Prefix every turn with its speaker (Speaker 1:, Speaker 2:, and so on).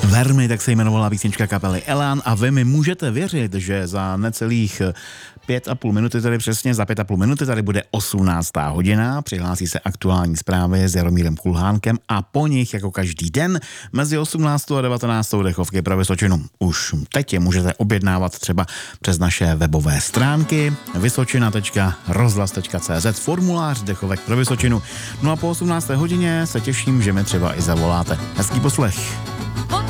Speaker 1: Vermi, tak se jmenovala písnička kapely Elan a vy mi můžete věřit, že za necelých 5,5 minuty, tady přesně za 5,5 minuty tady bude 18. hodina, přihlásí se aktuální zprávy s Jaromírem Kulhánkem a po nich jako každý den mezi 18. a 19. dechovky pro Vysočinu. Už teď je můžete objednávat třeba přes naše webové stránky vysočina.rozhlas.cz formulář dechovek pro Vysočinu. No a po 18. hodině se těším, že mi třeba i zavoláte. Hezký poslech.